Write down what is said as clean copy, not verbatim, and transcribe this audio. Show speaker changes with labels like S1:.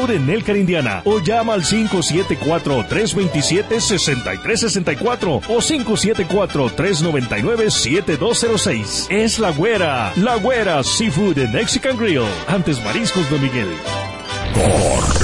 S1: Road en Elkhart, Indiana, o llama al 574-327-6364 o 574-399-7206. Es La Güera Seafood and Mexican Grill, antes Mariscos Don Miguel.